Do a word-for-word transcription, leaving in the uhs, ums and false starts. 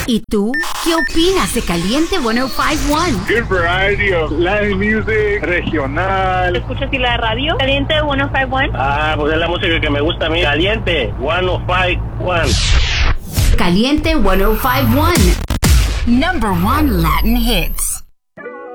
¿Y tú? ¿Qué opinas de Caliente ciento cincuenta y uno? Good variety of Latin music, regional. ¿Escuchas y la radio? Caliente ciento cincuenta y uno. Ah, pues es la música que me gusta a mí. Caliente ciento cincuenta y uno. Caliente ciento cincuenta y uno. Number one Latin hits.